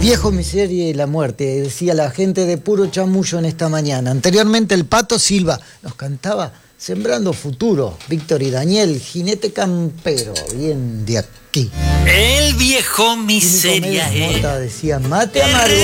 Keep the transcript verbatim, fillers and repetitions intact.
viejo, miseria y la muerte, decía la gente de Puro Chamullo en esta mañana. Anteriormente el Pato Silva nos cantaba Sembrando Futuro. Víctor y Daniel, jinete campero, bien de aquí. El viejo miseria es. Mota decía mate amargo.